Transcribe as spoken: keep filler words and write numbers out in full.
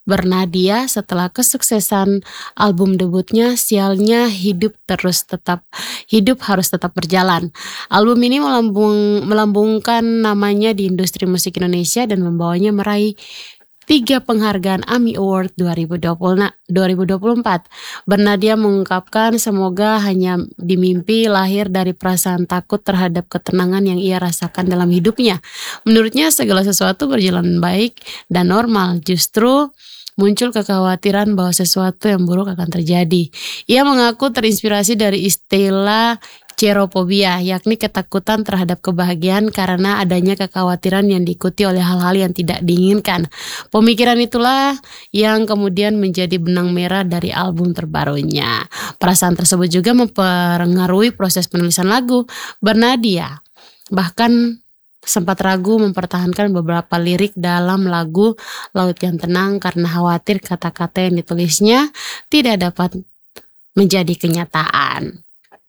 Bernadia setelah kesuksesan album debutnya, sialnya hidup terus tetap hidup harus tetap berjalan. Album ini melambung melambungkan namanya di industri musik Indonesia dan membawanya meraih tiga penghargaan AMI Award dua ribu dua puluh na- dua ribu dua puluh empat. Bernadia mengungkapkan semoga hanya di mimpi lahir dari perasaan takut terhadap ketenangan yang ia rasakan dalam hidupnya. Menurutnya segala sesuatu berjalan baik dan normal, justru muncul kekhawatiran bahwa sesuatu yang buruk akan terjadi. Ia mengaku terinspirasi dari istilah Cherophobia, yakni ketakutan terhadap kebahagiaan karena adanya kekhawatiran yang diikuti oleh hal-hal yang tidak diinginkan. Pemikiran itulah yang kemudian menjadi benang merah dari album terbarunya. Perasaan tersebut juga mempengaruhi proses penulisan lagu. Bernadia bahkan sempat ragu mempertahankan beberapa lirik dalam lagu Laut Yang Tenang karena khawatir kata-kata yang ditulisnya tidak dapat menjadi kenyataan.